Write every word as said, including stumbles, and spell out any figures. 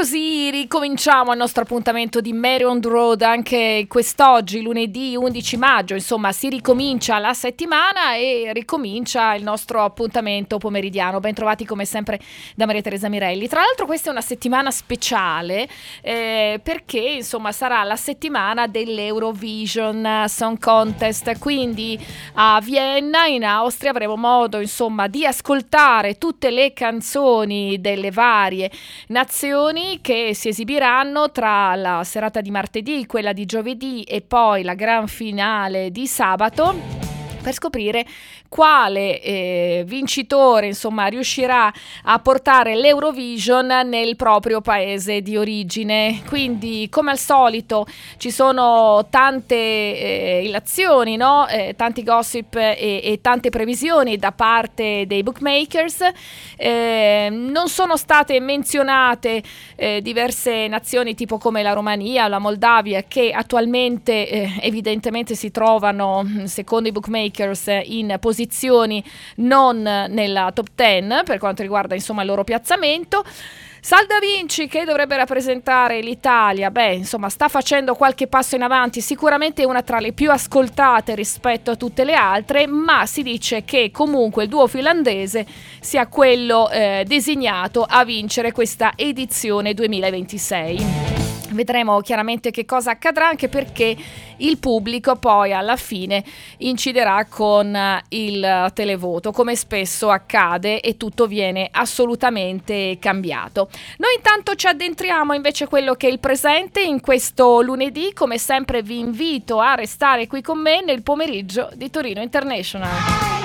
così ricominciamo il nostro appuntamento di Mary on the Road anche quest'oggi, lunedì undici maggio. Insomma, si ricomincia la settimana e ricomincia il nostro appuntamento pomeridiano. Ben trovati come sempre da Maria Teresa Mirelli. Tra l'altro questa è una settimana speciale eh, perché insomma sarà la settimana dell'Eurovision Song Contest, quindi a Vienna in Austria avremo modo insomma di ascoltare tutte le canzoni delle varie nazioni che si esibiranno tra la serata di martedì, quella di giovedì e poi la gran finale di sabato, per scoprire quale eh, vincitore insomma riuscirà a portare l'Eurovision nel proprio paese di origine. Quindi come al solito ci sono tante eh, illazioni, no? eh, tanti gossip e, e tante previsioni da parte dei bookmakers. Eh, non sono state menzionate eh, diverse nazioni tipo come la Romania, la Moldavia, che attualmente eh, evidentemente si trovano secondo i bookmakers in posizioni non nella top dieci per quanto riguarda insomma il loro piazzamento. Salda Vinci, che dovrebbe rappresentare l'Italia, beh insomma sta facendo qualche passo in avanti, sicuramente è una tra le più ascoltate rispetto a tutte le altre, ma si dice che comunque il duo finlandese sia quello eh, designato a vincere questa edizione duemilaventisei. Vedremo chiaramente che cosa accadrà, anche perché il pubblico poi alla fine inciderà con il televoto, come spesso accade, e tutto viene assolutamente cambiato. Noi intanto ci addentriamo invece a quello che è il presente in questo lunedì. Come sempre vi invito a restare qui con me nel pomeriggio di Torino International.